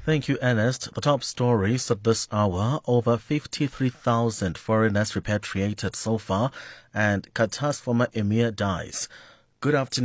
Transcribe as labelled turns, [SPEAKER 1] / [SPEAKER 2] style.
[SPEAKER 1] Thank you, Ernest. The top stories at this hour: over 53,000 foreigners repatriated so far, and Qatar's former emir dies. Good afternoon.